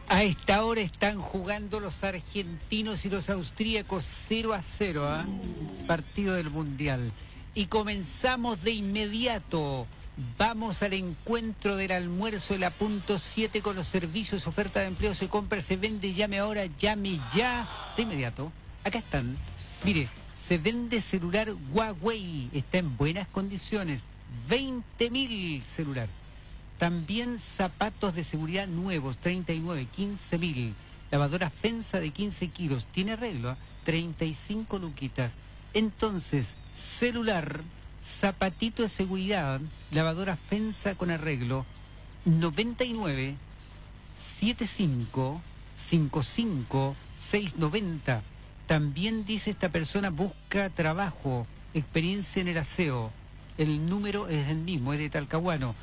A esta hora están jugando los argentinos y los austríacos 0-0, ¿ah? Partido del Mundial. Y comenzamos de inmediato. Vamos al encuentro del almuerzo de la punto 7 con los servicios, oferta de empleo, se compra, se vende, llame ahora, llame ya. De inmediato. Acá están. Mire, se vende celular Huawei. Está en buenas condiciones. 20.000 celular. También zapatos de seguridad nuevos, 39, 15.000. Lavadora Fensa de 15 kilos, tiene arreglo, 35 luquitas. Entonces, celular, zapatito de seguridad, lavadora Fensa con arreglo, 99, 75, 55, 690. También dice esta persona, busca trabajo, experiencia en el aseo. El número es el mismo, es de Talcahuano.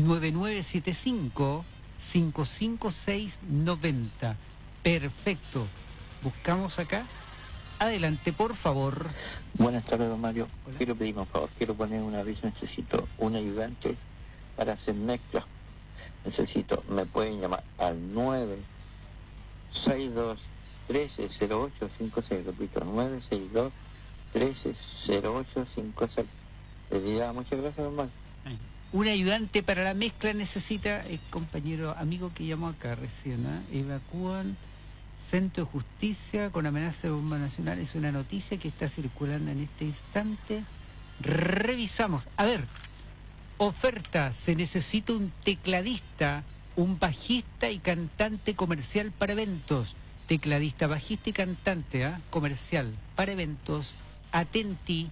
9975-55690. Perfecto. Buscamos acá. Adelante, por favor. Buenas tardes, don Mario. Hola. Quiero pedir un favor. Quiero poner un aviso. Necesito un ayudante para hacer mezclas. Me pueden llamar al 962-130856. Repito, 962-130856. Muchas gracias, don Mario. Un ayudante para la mezcla necesita el compañero amigo que llamó acá recién, ¿eh? Evacúan Centro de Justicia con amenaza de bomba nacional. Es una noticia que está circulando en este instante. Revisamos. A ver, oferta. Se necesita un tecladista, un bajista y cantante comercial para eventos. Tecladista, bajista y cantante, ¿eh? Comercial para eventos. Atenti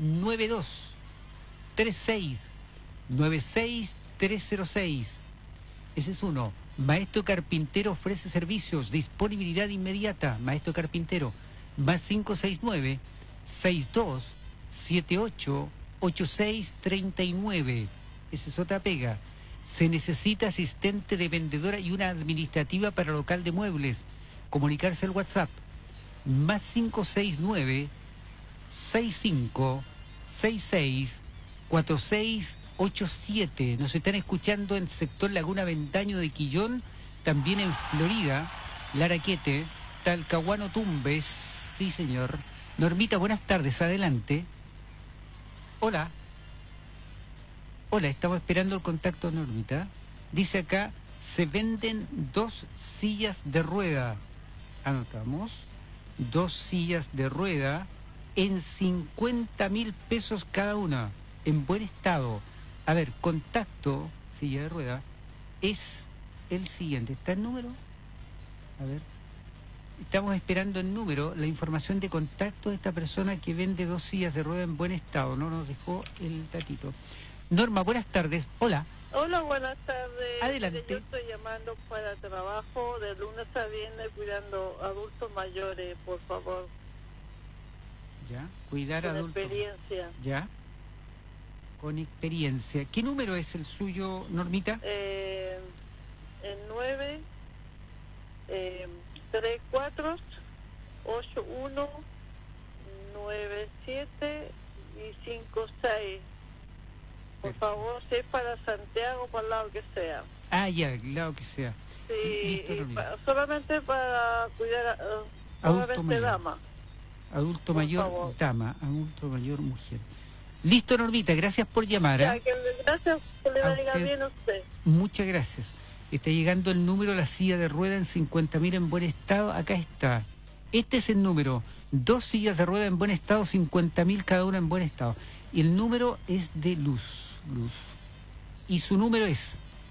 9236-96306. Ese es uno. Maestro Carpintero ofrece servicios, disponibilidad inmediata. Maestro Carpintero, más 569-6278-8639. Esa es otra pega. Se necesita asistente de vendedora y una administrativa para local de muebles. Comunicarse al WhatsApp, más 569-6566-4687. Nos están escuchando en el sector Laguna Ventaño de Quillón, también en Florida, Laraquete, Talcahuano, Tumbes. Sí, señor. Normita, buenas tardes, adelante. Hola. Hola, estamos esperando el contacto de Normita. Dice acá, se venden 2 sillas de rueda. Anotamos. 2 sillas de rueda en 50.000 pesos cada una, en buen estado. A ver, contacto, silla de rueda, es el siguiente. ¿Está el número? A ver. Estamos esperando el número, la información de contacto de esta persona que vende 2 sillas de rueda en buen estado. No nos dejó el datito. Norma, buenas tardes. Hola. Hola, buenas tardes. Adelante. Yo estoy llamando para trabajo de lunes a viernes cuidando adultos mayores, por favor. Ya, cuidar Con adultos. experiencia. Ya. Con experiencia. ¿Qué número es el suyo, Normita? El 9 34 81 97 y 56. Por favor, si es para Santiago, para el lado que sea. Ah, ya, el lado que sea. Sí, Listo, Normita. solamente para cuidar Adulto solamente mayor. dama. Adulto Por mayor, favor. dama. Adulto mayor, mujer. Listo, Normita, gracias por llamar. Ya, ¿Eh? gracias, que le A vaya usted. bien a usted. Muchas gracias. Está llegando el número, la silla de rueda en 50.000 en buen estado. Acá está. Este es el número. 2 sillas de rueda en buen estado, 50.000 cada una en buen estado. Y el número es de Luz. Y su número es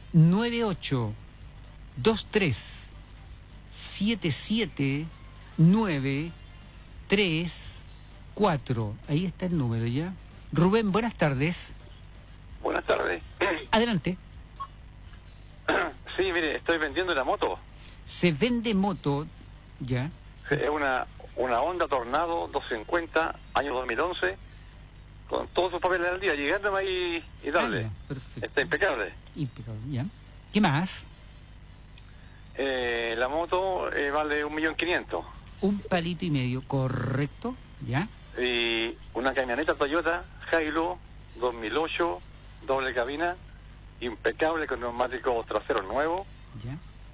98-23-77-934. Ahí está el número, ¿ya? Rubén, buenas tardes. Buenas tardes. Adelante. Sí, mire, estoy vendiendo la moto. Se vende moto, ¿ya? Es una Honda Tornado 250, año 2011, con todos sus papeles al día, llegándome ahí y darle. Ah, ya, perfecto. Está impecable. Impecable, ¿ya? ¿Qué más? La moto vale 1.500.000. 1,5 millones, correcto, ¿ya? Y una camioneta Toyota Hilux 2008, doble cabina, impecable, con neumático trasero nuevo, ¿Ya?